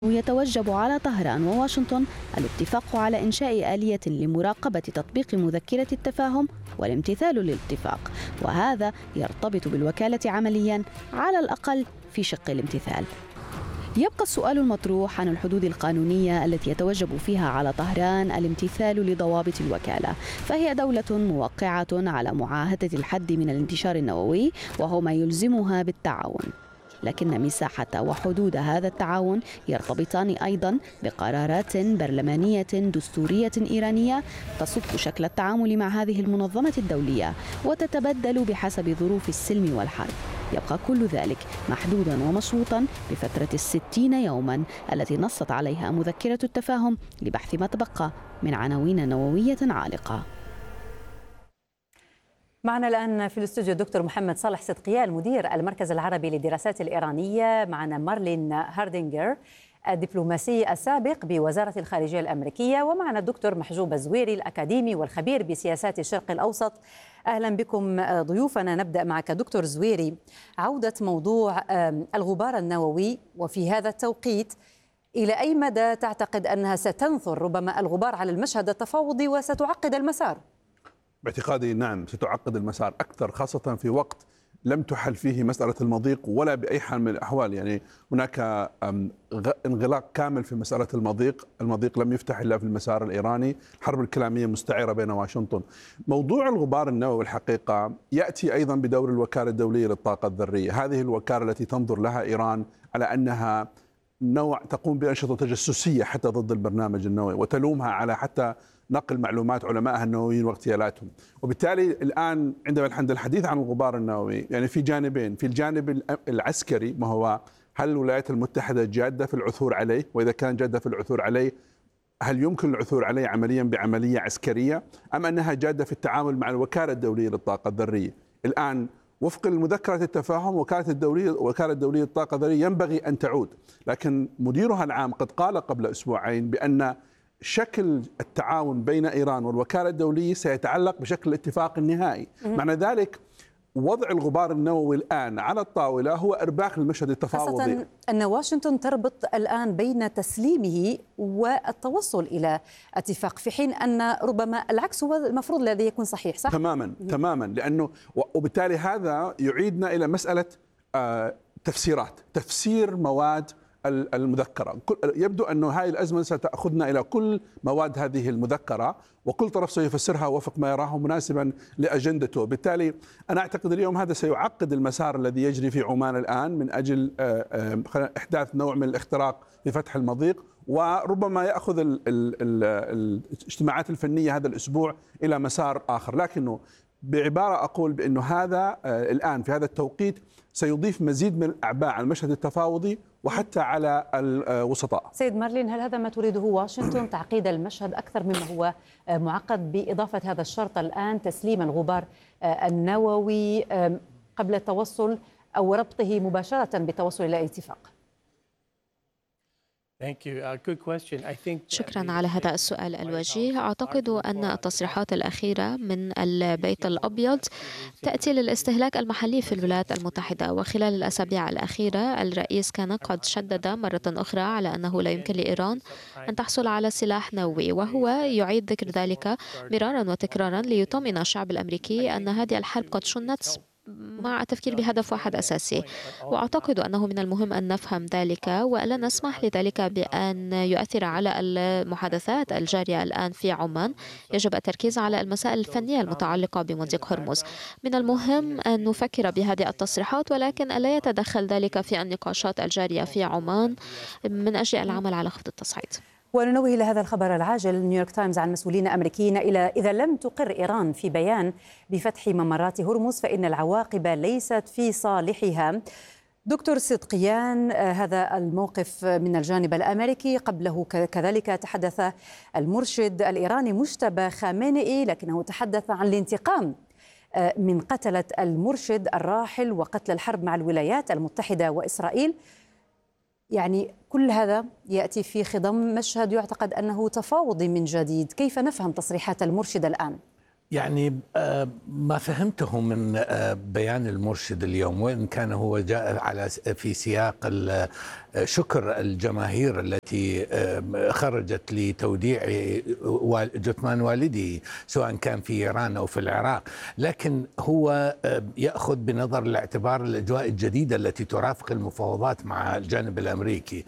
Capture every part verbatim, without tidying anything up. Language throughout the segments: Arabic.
يتوجب على طهران وواشنطن الاتفاق على إنشاء آلية لمراقبة تطبيق مذكرة التفاهم والامتثال للاتفاق، وهذا يرتبط بالوكالة عمليا على الأقل في شق الامتثال. يبقى السؤال المطروح عن الحدود القانونية التي يتوجب فيها على طهران الامتثال لضوابط الوكالة، فهي دولة موقعة على معاهدة الحد من الانتشار النووي وهو ما يلزمها بالتعاون، لكن مساحة وحدود هذا التعاون يرتبطان أيضا بقرارات برلمانية دستورية إيرانية تصف شكل التعامل مع هذه المنظمة الدولية وتتبدل بحسب ظروف السلم والحرب. يبقى كل ذلك محدودا ومشروطا بفترة الستين يوما التي نصت عليها مذكرة التفاهم لبحث ما تبقى من عناوين نووية عالقة. معنا الآن في الاستوديو الدكتور محمد صالح صدقيان مدير المركز العربي للدراسات الإيرانية، معنا مارلين هاردينجر الدبلوماسي السابق بوزارة الخارجية الأمريكية، ومعنا الدكتور محجوب الزويري الأكاديمي والخبير بسياسات الشرق الأوسط. أهلا بكم ضيوفنا. نبدأ معك دكتور زويري. عودة موضوع الغبار النووي وفي هذا التوقيت، إلى أي مدى تعتقد أنها ستنثر ربما الغبار على المشهد التفاوضي وستعقد المسار؟ باعتقادي نعم ستعقد المسار أكثر، خاصة في وقت لم تحل فيه مسألة المضيق ولا بأي حال من الأحوال. يعني هناك انغلاق كامل في مسألة المضيق، المضيق لم يفتح إلا في المسار الإيراني، الحرب الكلامية مستعرة بين واشنطن. موضوع الغبار النووي الحقيقة يأتي أيضا بدور الوكالة الدولية للطاقة الذرية، هذه الوكالة التي تنظر لها إيران على أنها نوع تقوم بأنشطة تجسسية حتى ضد البرنامج النووي، وتلومها على حتى نقل معلومات علمائها النوويين واغتيالاتهم. وبالتالي الآن عندما عند الحديث عن الغبار النووي يعني في جانبين، في الجانب العسكري ما هو هل الولايات المتحدة جادة في العثور عليه، وإذا كان جادة في العثور عليه هل يمكن العثور عليه عمليا بعملية عسكرية، أم أنها جادة في التعامل مع الوكالة الدولية للطاقة الذرية. الآن وفق المذكرة التفاهم وكالة الدولية وكالة الدولية للطاقة الذرية ينبغي أن تعود، لكن مديرها العام قد قال قبل أسبوعين بأن شكل التعاون بين إيران والوكالة الدولية سيتعلق بشكل الاتفاق النهائي. معنى ذلك وضع الغبار النووي الآن على الطاولة هو إرباك للمشهد التفاوضي، خاصة أن واشنطن تربط الآن بين تسليمه والتوصل إلى اتفاق، في حين أن ربما العكس هو المفروض الذي يكون صحيح، صح؟ تماما تماما، لأنه وبالتالي هذا يعيدنا إلى مسألة تفسيرات، تفسير مواد المذكرة. يبدو أن هذه الأزمة ستأخذنا إلى كل مواد هذه المذكرة، وكل طرف سيفسرها وفق ما يراه مناسبا لأجندته. بالتالي أنا أعتقد اليوم هذا سيعقد المسار الذي يجري في عمان الآن من أجل إحداث نوع من الاختراق في فتح المضيق، وربما يأخذ ال ال ال الاجتماعات الفنية هذا الأسبوع إلى مسار آخر. لكنه بعبارة أقول بأنه هذا الآن في هذا التوقيت سيضيف مزيد من الأعباء على المشهد التفاوضي وحتى على الوسطاء. سيد مارلين، هل هذا ما تريده واشنطن، تعقيد المشهد أكثر مما هو معقد بإضافة هذا الشرط الآن، تسليم الغبار النووي قبل التوصل أو ربطه مباشرة بالتوصل إلى اتفاق؟ شكرا على هذا السؤال الوجيه. أعتقد أن التصريحات الأخيرة من البيت الأبيض تأتي للاستهلاك المحلي في الولايات المتحدة، وخلال الأسابيع الأخيرة الرئيس كان قد شدد مرة أخرى على أنه لا يمكن لإيران أن تحصل على سلاح نووي، وهو يعيد ذكر ذلك مرارا وتكرارا ليطمئن الشعب الأمريكي أن هذه الحرب قد شنت مع التفكير بهدف واحد أساسي. وأعتقد أنه من المهم أن نفهم ذلك وألا نسمح لذلك بأن يؤثر على المحادثات الجارية الآن في عمان. يجب التركيز على المسائل الفنية المتعلقة بمضيق هرمز. من المهم أن نفكر بهذه التصريحات ولكن ألا يتدخل ذلك في النقاشات الجارية في عمان من أجل العمل على خفض التصعيد. وننوه إلى هذا الخبر العاجل. نيويورك تايمز عن مسؤولين أمريكيين إلى إذا لم تقر إيران في بيان بفتح ممرات هرمز فإن العواقب ليست في صالحها. دكتور صدقيان، هذا الموقف من الجانب الأمريكي، قبله كذلك تحدث المرشد الإيراني مجتبى خامنئي، لكنه تحدث عن الانتقام من قتلة المرشد الراحل وقتل الحرب مع الولايات المتحدة وإسرائيل. يعني كل هذا يأتي في خضم مشهد يعتقد أنه تفاوضي من جديد. كيف نفهم تصريحات المرشد الآن؟ يعني ما فهمته من بيان المرشد اليوم، وإن كان هو جاء على في سياق شكر الجماهير التي خرجت لتوديع جثمان والده سواء كان في إيران أو في العراق، لكن هو يأخذ بنظر الاعتبار الأجواء الجديدة التي ترافق المفاوضات مع الجانب الأمريكي.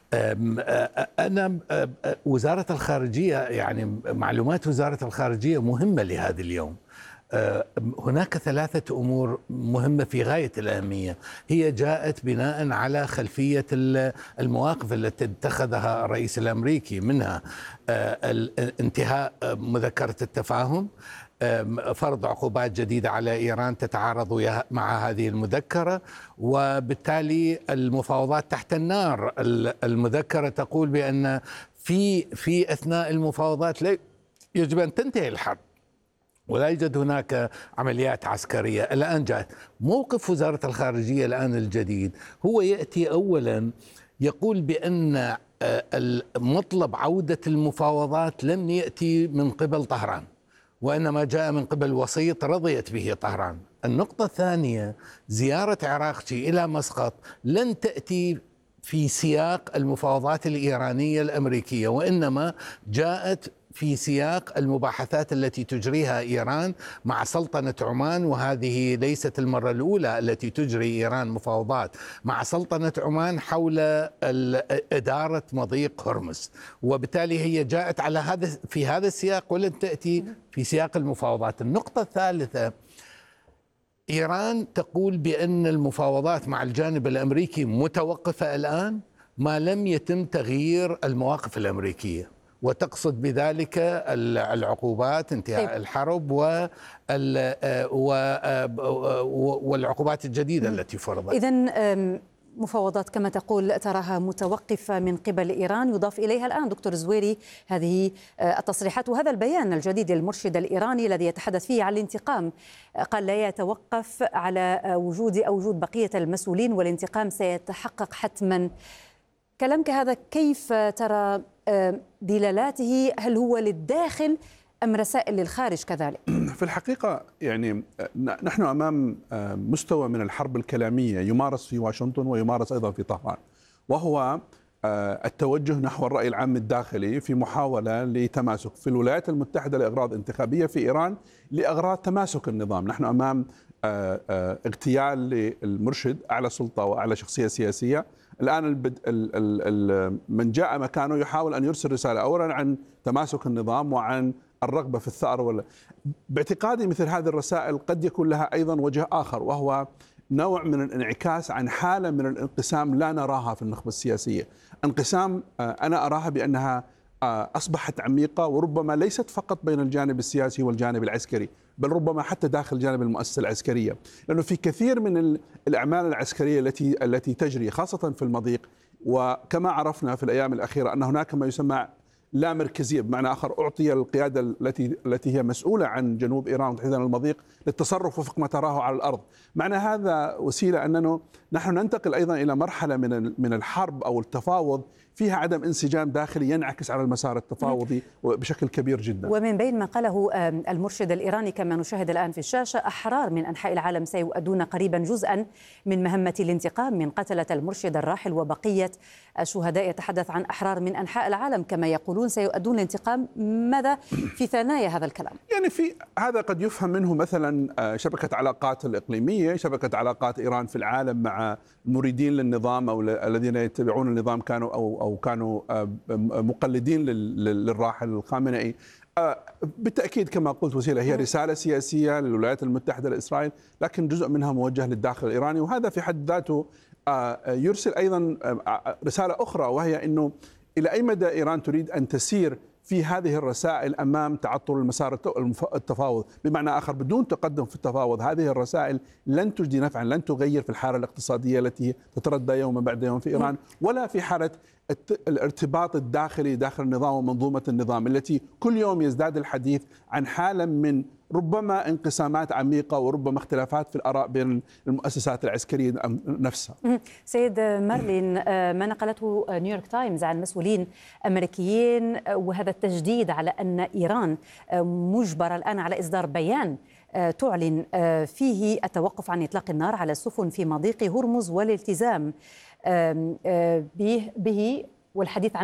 أنا وزارة الخارجية، يعني معلومات وزارة الخارجية مهمة لهذا اليوم. هناك ثلاثة أمور مهمة في غاية الأهمية، هي جاءت بناء على خلفية المواقف التي اتخذها الرئيس الأمريكي، منها انتهاء مذكرة التفاهم، فرض عقوبات جديدة على إيران تتعارض مع هذه المذكرة، وبالتالي المفاوضات تحت النار. المذكرة تقول بأن في في أثناء المفاوضات يجب أن تنتهي الحرب ولا يوجد هناك عمليات عسكرية. الآن جاء موقف وزارة الخارجية الآن الجديد، هو يأتي أولا يقول بأن مطلب عودة المفاوضات لم يأتي من قبل طهران، وإنما جاء من قبل وسيط رضيت به طهران. النقطة الثانية، زيارة عراقجي إلى مسقط لن تأتي في سياق المفاوضات الإيرانية الأمريكية، وإنما جاءت في سياق المباحثات التي تجريها إيران مع سلطنة عمان، وهذه ليست المرة الأولى التي تجري إيران مفاوضات مع سلطنة عمان حول إدارة مضيق هرمز، وبالتالي هي جاءت على هذا في هذا السياق ولن تأتي في سياق المفاوضات. النقطة الثالثة، إيران تقول بأن المفاوضات مع الجانب الأمريكي متوقفة الآن ما لم يتم تغيير المواقف الأمريكية، وتقصد بذلك العقوبات، انتهاء الحرب والعقوبات الجديدة التي فرضت. إذن مفاوضات كما تقول تراها متوقفة من قبل إيران. يضاف إليها الآن دكتور زويري هذه التصريحات وهذا البيان الجديد للمرشد الإيراني الذي يتحدث فيه عن الانتقام، قال لا يتوقف على وجود أو وجود بقية المسؤولين والانتقام سيتحقق حتما. كلامك هذا كيف ترى دلالاته؟ هل هو للداخل أم رسائل للخارج كذلك؟ في الحقيقة يعني نحن أمام مستوى من الحرب الكلامية يمارس في واشنطن ويمارس أيضا في طهران، وهو التوجه نحو الرأي العام الداخلي في محاولة لتماسك في الولايات المتحدة لأغراض انتخابية، في إيران لأغراض تماسك النظام. نحن أمام اغتيال للمرشد، أعلى سلطة وأعلى شخصية سياسية. الآن البد... ال... ال... من جاء مكانه يحاول أن يرسل رسالة أولا عن تماسك النظام وعن الرغبة في الثأر ولا... باعتقادي مثل هذه الرسائل قد يكون لها أيضا وجه آخر، وهو نوع من الانعكاس عن حالة من الانقسام لا نراها في النخبة السياسية. انقسام أنا أراها بأنها أصبحت عميقة، وربما ليست فقط بين الجانب السياسي والجانب العسكري، بل ربما حتى داخل جانب المؤسسة العسكرية، لأنه في كثير من الأعمال العسكرية التي التي تجري خاصة في المضيق، وكما عرفنا في الأيام الأخيرة أن هناك ما يسمى لا مركزية، بمعنى آخر أعطي القيادة التي التي هي مسؤولة عن جنوب إيران وتحديدا المضيق للتصرف وفق ما تراه على الأرض. معنى هذا وسيلة أننا نحن ننتقل أيضا إلى مرحلة من من الحرب أو التفاوض فيها عدم انسجام داخلي ينعكس على المسار التفاوضي بشكل كبير جدا. ومن بين ما قاله المرشد الإيراني كما نشاهد الآن في الشاشة، أحرار من أنحاء العالم سيؤدون قريبا جزءا من مهمة الانتقام من قتلة المرشد الراحل وبقية الشهداء. يتحدث عن أحرار من أنحاء العالم كما يقولون سيؤدون الانتقام. ماذا في ثنايا هذا الكلام؟ يعني في هذا قد يفهم منه مثلا شبكة علاقات الإقليمية، شبكة علاقات إيران في العالم مع المريدين للنظام أو الذين يتبعون النظام كانوا أو أو كانوا مقلدين للراحل الخامنئي. بالتأكيد كما قلت وسيلة هي رسالة سياسية للولايات المتحدة لإسرائيل، لكن جزء منها موجه للداخل الإيراني، وهذا في حد ذاته يرسل أيضا رسالة أخرى، وهي أنه إلى أي مدى إيران تريد أن تسير في هذه الرسائل أمام تعطل المسار التفاوض. بمعنى آخر، بدون تقدم في التفاوض هذه الرسائل لن تجدي نفعا، لن تغير في الحالة الاقتصادية التي تتردى يوما بعد يوم في إيران، ولا في حالة الارتباط الداخلي داخل النظام ومنظومة النظام التي كل يوم يزداد الحديث عن حالة من ربما انقسامات عميقة وربما اختلافات في الآراء بين المؤسسات العسكرية نفسها. سيد مارلين، ما نقلته نيويورك تايمز عن مسؤولين أمريكيين وهذا التجديد على أن إيران مجبرة الآن على إصدار بيان تعلن فيه التوقف عن إطلاق النار على السفن في مضيق هرمز والالتزام به والحديث عن